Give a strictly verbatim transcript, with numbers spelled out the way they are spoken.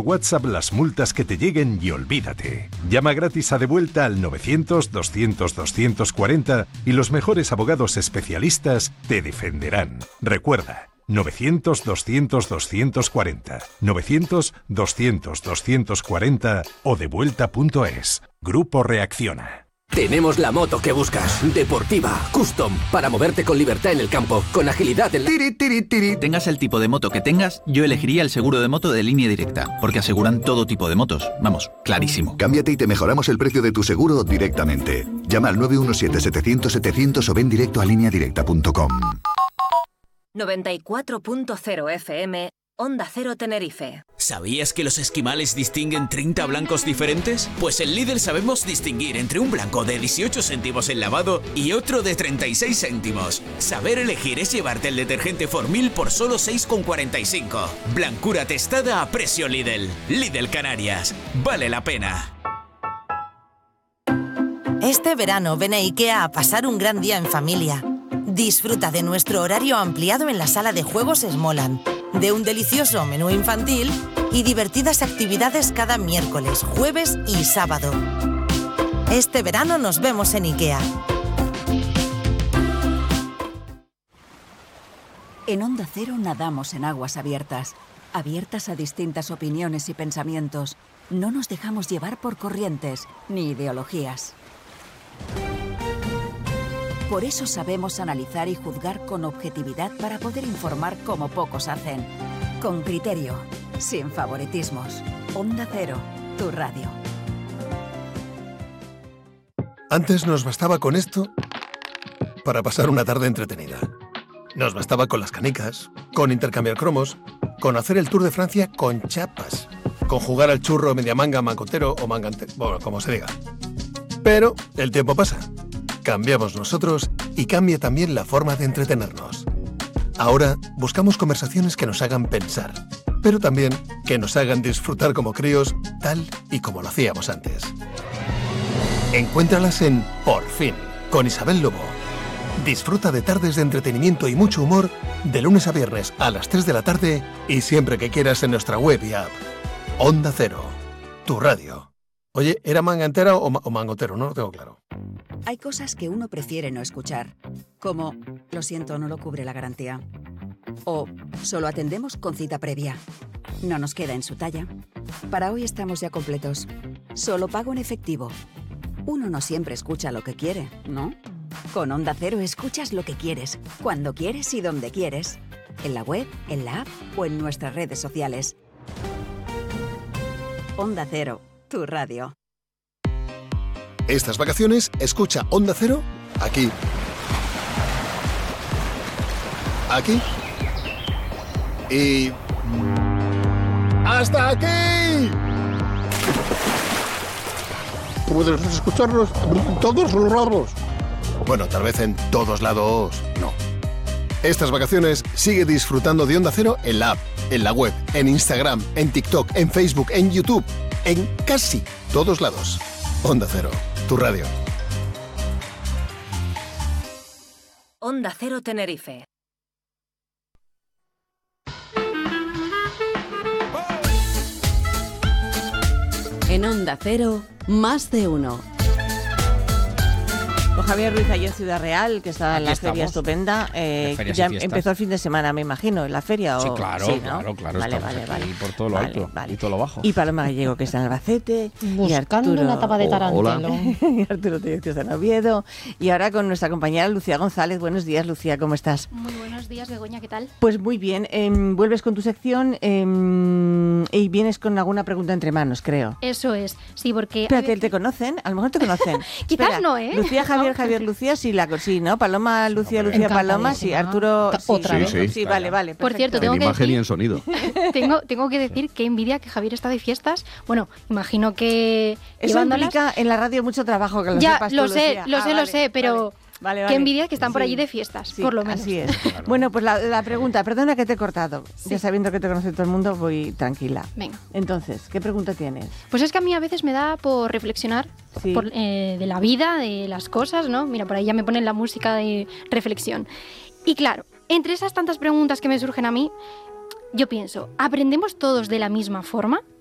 WhatsApp las multas que te lleguen y olvídate. Llama gratis a Devuelta al novecientos, doscientos, doscientos cuarenta y los mejores abogados especialistas te defenderán. Recuerda, novecientos, doscientos, doscientos cuarenta, novecientos, doscientos, doscientos cuarenta o devuelta punto es. Grupo Reacciona. Tenemos la moto que buscas. Deportiva, custom, para moverte con libertad en el campo, con agilidad en la... Tiri, tiri, tiri. Tengas el tipo de moto que tengas, yo elegiría el seguro de moto de Línea Directa, porque aseguran todo tipo de motos. Vamos, clarísimo. Cámbiate y te mejoramos el precio de tu seguro directamente. Llama al nueve uno siete, setecientos, setecientos o ven directo a línea directa punto com. noventa y cuatro punto cero F M, Onda Cero Tenerife. ¿Sabías que los esquimales distinguen treinta blancos diferentes? Pues en Lidl sabemos distinguir entre un blanco de dieciocho céntimos en lavado y otro de treinta y seis céntimos. Saber elegir es llevarte el detergente Formil por solo seis con cuarenta y cinco. Blancura testada a precio Lidl. Lidl Canarias. Vale la pena. Este verano ven a IKEA a pasar un gran día en familia. Disfruta de nuestro horario ampliado en la sala de juegos Smoland, de un delicioso menú infantil y divertidas actividades cada miércoles, jueves y sábado. Este verano nos vemos en IKEA. En Onda Cero nadamos en aguas abiertas, abiertas a distintas opiniones y pensamientos. No nos dejamos llevar por corrientes ni ideologías. Por eso sabemos analizar y juzgar con objetividad para poder informar como pocos hacen. Con criterio, sin favoritismos. Onda Cero, tu radio. Antes nos bastaba con esto para pasar una tarde entretenida. Nos bastaba con las canicas, con intercambiar cromos, con hacer el Tour de Francia con chapas, con jugar al churro media manga, mangotero o mangante, bueno, como se diga. Pero el tiempo pasa. Cambiamos nosotros y cambia también la forma de entretenernos. Ahora buscamos conversaciones que nos hagan pensar, pero también que nos hagan disfrutar como críos, tal y como lo hacíamos antes. Encuéntralas en Por Fin, con Isabel Lobo. Disfruta de tardes de entretenimiento y mucho humor de lunes a viernes a las tres de la tarde y siempre que quieras en nuestra web y app. Onda Cero, tu radio. Oye, ¿era manga entera o, ma- o mangotero? No lo tengo claro. Hay cosas que uno prefiere no escuchar, como lo siento, no lo cubre la garantía. O solo atendemos con cita previa. No nos queda en su talla. Para hoy estamos ya completos. Solo pago en efectivo. Uno no siempre escucha lo que quiere, ¿no? Con Onda Cero escuchas lo que quieres, cuando quieres y donde quieres. En la web, en la app o en nuestras redes sociales. Onda Cero, tu radio. Estas vacaciones, escucha Onda Cero aquí. Aquí. Y... ¡hasta aquí! Puedes escucharlos en todos los lados. Bueno, tal vez en todos lados no. Estas vacaciones sigue disfrutando de Onda Cero en la app, en la web, en Instagram, en TikTok, en Facebook, en YouTube, en casi todos lados. Onda Cero, tu radio. Onda Cero Tenerife. En Onda Cero, más de uno. Con Javier Ruiz allí en Ciudad Real, que está en la Aquí feria estamos. estupenda. Eh, De ferias y ya fiestas. empezó el fin de semana, me imagino, en la feria. Sí, o... claro, sí, ¿no? claro, claro. Vale, Estamos vale, aquí vale. por todo lo Vale, alto vale. y todo lo bajo. Y Paloma Gallego, que está en Albacete. Buscando y Arturo... una tapa de tarantelo. y Arturo Tellez, que está en Oviedo. Y ahora con nuestra compañera Lucía González. Buenos días, Lucía, ¿cómo estás? Muy buenos días, Begoña, ¿qué tal? Pues muy bien. Eh, vuelves con tu sección eh, y vienes con alguna pregunta entre manos, creo. Eso es, sí, porque... Espérate, ¿te conocen? A lo mejor te conocen. Quizás Espera, no, ¿eh? Lucía, Javier, Javier, Lucía, sí, la sí, ¿no? Paloma, Lucía, Lucía, Paloma, sí. Arturo, sí, Otra sí, vez. sí, vale, vale. Por cierto, perfecto. tengo En que imagen decir... y en sonido. tengo, tengo que decir que envidia que Javier está de fiestas. Bueno, imagino que... Eso llevándolas- implica en la radio mucho trabajo, que lo Ya, sepas tú, lo sé, Lucía. lo Ah, sé, lo vale, sé, pero... Vale, Qué vale. envidia que están por Sí. allí de fiestas, Sí, por lo menos. así es. Bueno, pues la, la pregunta, perdona que te he cortado. Ya sabiendo que te conoce todo el mundo, voy tranquila. Venga. Entonces, ¿qué pregunta tienes? Pues es que a mí a veces me da por reflexionar Sí. por, eh, de la vida, de las cosas, ¿no? Mira, por ahí ya me ponen la música de reflexión. Y claro, entre esas tantas preguntas que me surgen a mí, yo pienso, ¿aprendemos todos de la misma forma?